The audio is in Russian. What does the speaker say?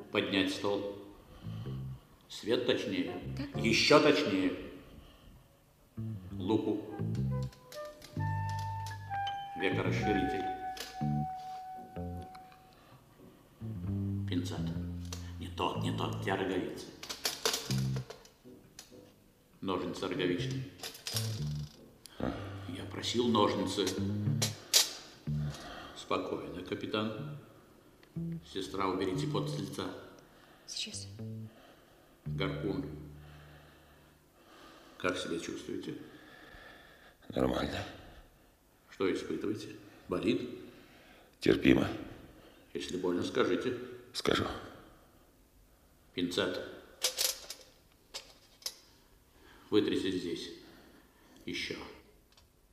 Поднять стол. Свет точнее. Так. Еще точнее. Лупу. Векорасширитель. Пинцет. Не тот, где роговицы. Ножницы роговичные. Я просил ножницы. Спокойно, капитан. Сестра, уберите пот с лица. Сейчас. Гарпун. Как себя чувствуете? Нормально. Что испытываете? Болит? Терпимо. Если больно, скажите. Скажу. Пинцет. Вытрясить здесь. Еще.